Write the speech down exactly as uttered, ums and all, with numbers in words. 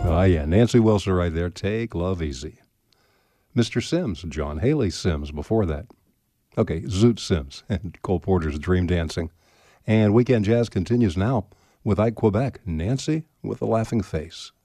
Oh, yeah, Nancy Wilson right there. Take Love Easy. Mister Sims, John Haley Sims before that. Okay, Zoot Sims and Cole Porter's Dream Dancing. And Weekend Jazz continues now with Ike Quebec, Nancy with a Laughing Face.